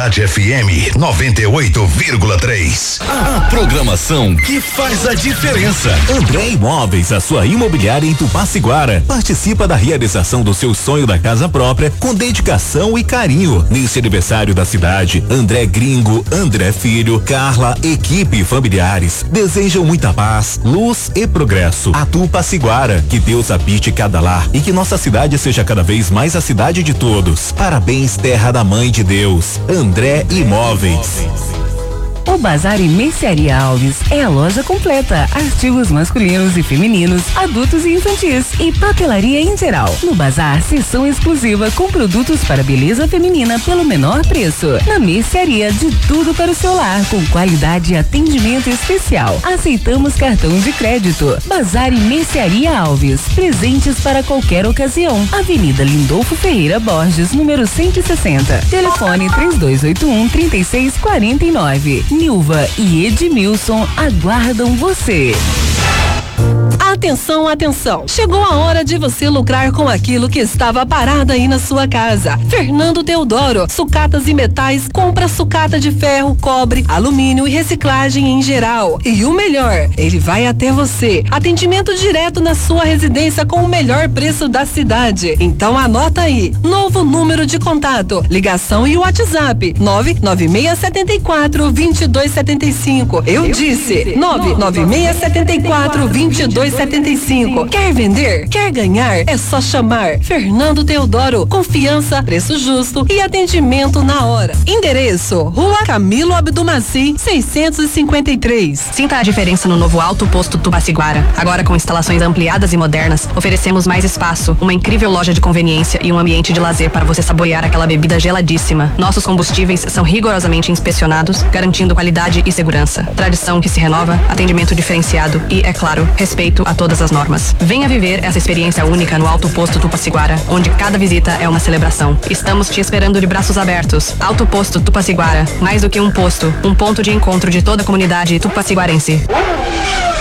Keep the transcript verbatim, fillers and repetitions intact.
Cidade F M noventa e oito vírgula três. A programação que faz a diferença. André Imóveis, a sua imobiliária em Tupaciguara. Participa da realização do seu sonho da casa própria com dedicação e carinho. Nesse aniversário da cidade, André Gringo, André Filho, Carla, equipe e familiares desejam muita paz, luz e progresso. A Tupaciguara, que Deus habite cada lar e que nossa cidade seja cada vez mais a cidade de todos. Parabéns, terra da Mãe de Deus. André Imóveis. O Bazar e Mercearia Alves é a loja completa, artigos masculinos e femininos, adultos e infantis e papelaria em geral. No Bazar, seção exclusiva com produtos para beleza feminina pelo menor preço. Na Mercearia, de tudo para o seu lar, com qualidade e atendimento especial. Aceitamos cartão de crédito. Bazar e Mercearia Alves, presentes para qualquer ocasião. Avenida Lindolfo Ferreira Borges, número cento e sessenta. Telefone três dois oito um, três seis quatro nove. Nilva e Edmilson aguardam você. Atenção, atenção. Chegou a hora de você lucrar com aquilo que estava parado aí na sua casa. Fernando Teodoro, sucatas e metais, compra sucata de ferro, cobre, alumínio e reciclagem em geral. E o melhor, ele vai até você. Atendimento direto na sua residência com o melhor preço da cidade. Então anota aí. Novo número de contato, ligação e WhatsApp nove nove seis sete quatro, dois dois sete cinco. Eu, Eu disse nove nove seis sete quatro, dois dois sete cinco. Quer vender? Quer ganhar? É só chamar Fernando Teodoro. Confiança, preço justo e atendimento na hora. Endereço: Rua Camilo Abdumaci, seiscentos e cinquenta e três. Sinta a diferença no novo Alto Posto Tupaciguara. Agora com instalações ampliadas e modernas, oferecemos mais espaço, uma incrível loja de conveniência e um ambiente de lazer para você saborear aquela bebida geladíssima. Nossos combustíveis são rigorosamente inspecionados, garantindo qualidade e segurança. Tradição que se renova, atendimento diferenciado e, é claro, respeito a todas as normas. Venha viver essa experiência única no Alto Posto Tupaciguara, onde cada visita é uma celebração. Estamos te esperando de braços abertos. Alto Posto Tupaciguara, mais do que um posto, um ponto de encontro de toda a comunidade tupaciguarense.